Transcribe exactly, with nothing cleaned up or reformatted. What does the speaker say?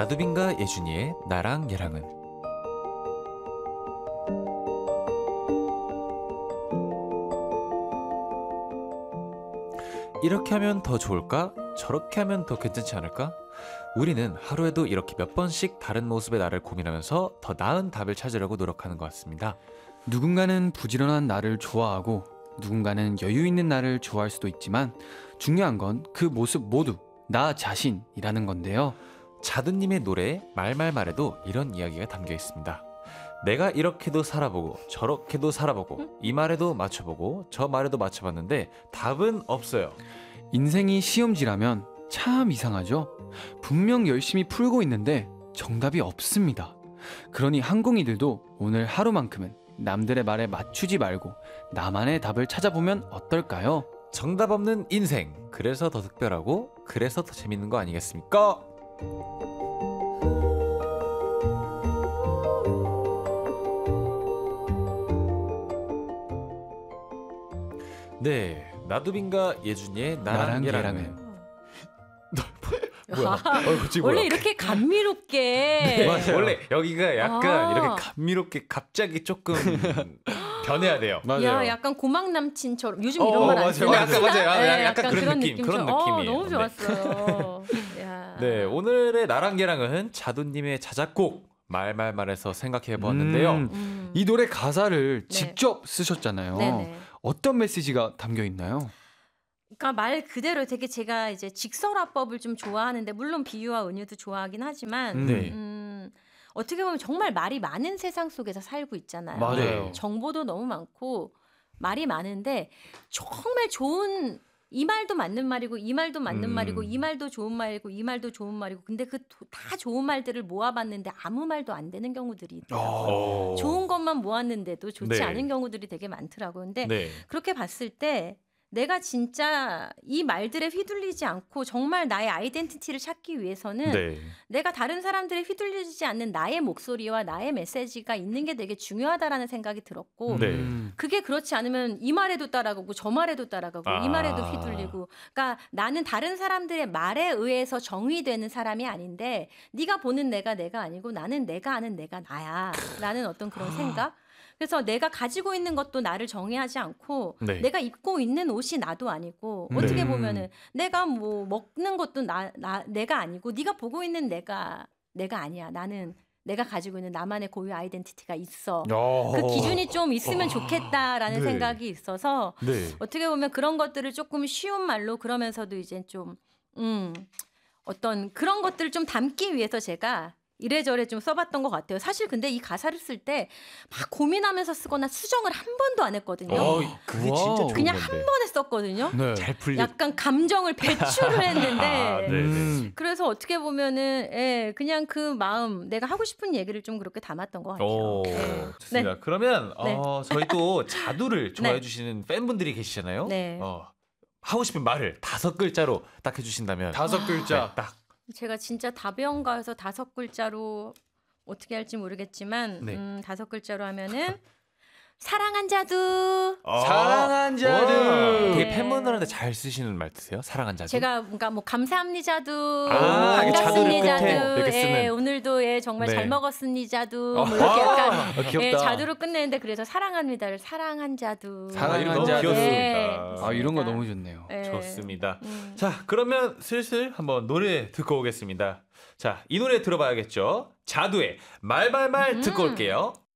나두빈과 예준이의 나랑 얘랑은. 이렇게 하면 더 좋을까? 저렇게 하면 더 괜찮지 않을까? 우리는 하루에도 이렇게 몇 번씩 다른 모습의 나를 고민하면서 더 나은 답을 찾으려고 노력하는 것 같습니다. 누군가는 부지런한 나를 좋아하고 누군가는 여유 있는 나를 좋아할 수도 있지만 중요한 건 그 모습 모두 나 자신이라는 건데요. 자두님의 노래에 말말말에도 이런 이야기가 담겨 있습니다. 내가 이렇게도 살아보고 저렇게도 살아보고 이 말에도 맞춰보고 저 말에도 맞춰봤는데 답은 없어요. 인생이 시험지라면 참 이상하죠? 분명 열심히 풀고 있는데 정답이 없습니다. 그러니 항공이들도 오늘 하루만큼은 남들의 말에 맞추지 말고 나만의 답을 찾아보면 어떨까요? 정답 없는 인생, 그래서 더 특별하고 그래서 더 재밌는 거 아니겠습니까? 네, 나두빈과 예준이의 나랑, 나랑 얘랑은. 얘랑은. 뭐야? 어, 갑자기 뭐야? 원래 이렇게 감미롭게 네, 맞아요. 원래 여기가 약간 아. 이렇게 감미롭게 갑자기 조금 변해야 돼요. 야, 약간 고막 남친처럼 요즘 어, 이런 말 맞아요. 안 쓰나? 약간 맞아요. 네, 약간, 약간 그런 느낌, 그런 느낌처럼. 어, 느낌이에요. 너무 네. 좋았어요. 야. 네, 오늘의 나랑 얘랑은 자두님의 자작곡 말말말에서 생각해 보았는데요. 음, 음. 이 노래 가사를 네. 직접 쓰셨잖아요. 네네. 어떤 메시지가 담겨 있나요? 그러니까 말 그대로 되게 제가 이제 직설화법을 좀 좋아하는데 물론 비유와 은유도 좋아하긴 하지만 네. 음, 어떻게 보면 정말 말이 많은 세상 속에서 살고 있잖아요. 맞아요. 정보도 너무 많고 말이 많은데 정말 좋은 이 말도 맞는 말이고 이 말도 맞는 음. 말이고 이 말도 좋은 말이고 이 말도 좋은 말이고 근데 그 다 좋은 말들을 모아봤는데 아무 말도 안 되는 경우들이 있더라고요. 어. 좋은 것만 모았는데도 좋지 네. 않은 경우들이 되게 많더라고요. 근데 네. 그렇게 봤을 때 내가 진짜 이 말들에 휘둘리지 않고 정말 나의 아이덴티티를 찾기 위해서는 네. 내가 다른 사람들에 휘둘리지 않는 나의 목소리와 나의 메시지가 있는 게 되게 중요하다라는 생각이 들었고 네. 음. 그게 그렇지 않으면 이 말에도 따라가고 저 말에도 따라가고 아. 이 말에도 휘둘리고 그러니까 나는 다른 사람들의 말에 의해서 정의되는 사람이 아닌데 네가 보는 내가 내가 아니고 나는 내가 아는 내가 나야 라는 어떤 그런 생각 그래서 내가 가지고 있는 것도 나를 정의하지 않고 네. 내가 입고 있는 옷이 나도 아니고 네. 어떻게 보면은 내가 뭐 먹는 것도 나, 나 내가 아니고 네가 보고 있는 내가 내가 아니야. 나는 내가 가지고 있는 나만의 고유 아이덴티티가 있어. 어. 그 기준이 좀 있으면 좋겠다라는 네. 생각이 있어서 네. 어떻게 보면 그런 것들을 조금 쉬운 말로 그러면서도 이제 좀 음, 어떤 그런 것들을 좀 담기 위해서 제가 이래저래 좀 써봤던 것 같아요. 사실 근데 이 가사를 쓸 때 막 고민하면서 쓰거나 수정을 한 번도 안 했거든요. 어, 그게 와우. 진짜 좋은 그냥 건데. 한 번에 썼거든요. 네. 잘 풀려. 약간 감정을 배출을 했는데 아, 네. 음. 그래서 어떻게 보면은 예, 그냥 그 마음 내가 하고 싶은 얘기를 좀 그렇게 담았던 것 같아요. 오, 네. 좋습니다. 그러면 네. 어, 저희 또 자두를 좋아해 네. 주시는 팬분들이 계시잖아요. 네. 어, 하고 싶은 말을 다섯 글자로 딱 해주신다면 다섯 글자. 네, 딱. 제가 진짜 다변가에서 다섯 글자로 어떻게 할지 모르겠지만 네. 음, 다섯 글자로 하면은 사랑한 자두. 사랑한 자두. 와, 되게 네. 팬분들한테 잘 쓰시는 말 드세요? 사랑한 자두. 제가 뭔가 뭐 감사합니다도 아, 이게 자두를 끝에 이렇게 쓰는. 예, 오늘도 예, 정말 네. 잘 먹었습니다도 아, 뭐 이렇게 약간 아, 귀엽다. 예, 자두로 끝내는데 그래서 사랑합니다를 사랑한 자두 사랑한 이런 거 자두. 귀엽습니다. 예, 아, 이런 거 좋습니다. 너무 좋네요. 예. 좋습니다. 음. 자, 그러면 슬슬 한번 노래 듣고 오겠습니다. 자, 이 노래 들어봐야겠죠? 자두의 말말말 듣고 음. 올게요.